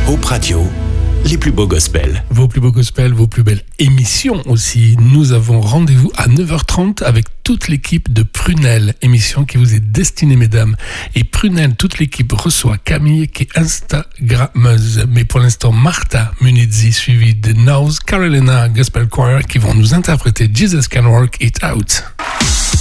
Hope Radio, les plus beaux gospels. Vos plus beaux gospels, vos plus belles émissions aussi. Nous avons rendez-vous à 9h30 avec toute l'équipe de Prunelle, émission qui vous est destinée, mesdames. Et Prunelle, toute l'équipe reçoit Camille qui est Instagrammeuse. Mais pour l'instant, Martha Munizzi, suivie de North Carolina Gospel Choir qui vont nous interpréter Jesus Can Work It Out.